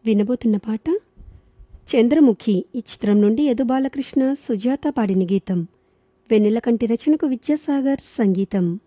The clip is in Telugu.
వినబోతున్న పాట చంద్రముఖి ఈ చిత్రం నుండి యదు బాలకృష్ణ సుజాత పాడిన గీతం. వెన్నెల కంటి రచనకు విద్యాసాగర్ సంగీతం.